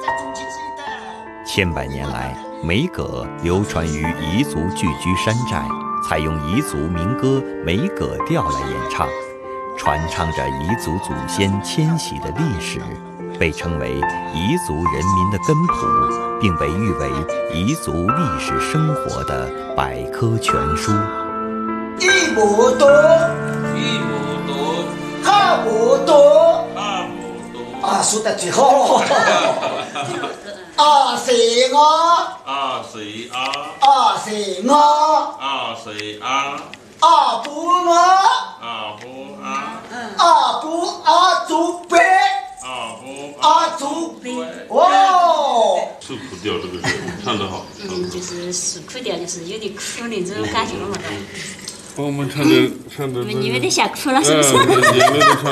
千百年来，梅葛流传于彝族聚居山寨，采用彝族民歌梅葛调来演唱，传唱着彝族祖先迁徙的历史，被称为彝族人民的根谱，并被誉为彝族历史生活的百科全书。 一亩多， 一亩多， 二亩多， 二亩多。 啊，说得最好。啊是我， 啊是啊， 啊是我， 啊是啊， 啊不我， 啊不啊， 啊不啊祖辈， 啊不啊祖辈。哇！ 诉苦调这个唱得好。 就是诉苦调，就是有点苦的这种感觉了嘛。 我们唱的， 你们得吓哭了是不是？ 也没得唱。